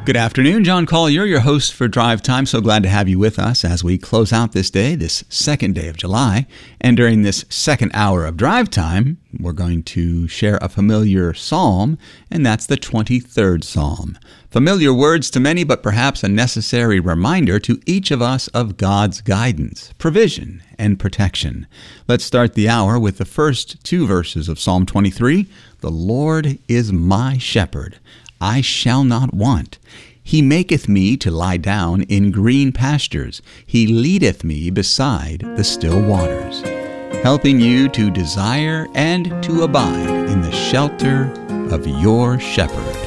Good afternoon, John Collier, your host for Drive Time. So glad to have you with us as we close out this day, this second day of July. And during this second hour of Drive Time, we're going to share a familiar psalm, and that's the 23rd Psalm. Familiar words to many, but perhaps a necessary reminder to each of us of God's guidance, provision, and protection. Let's start the hour with the first two verses of Psalm 23. The Lord is my shepherd. I shall not want. He maketh me to lie down in green pastures. He leadeth me beside the still waters, helping you to desire and to abide in the shelter of your shepherd.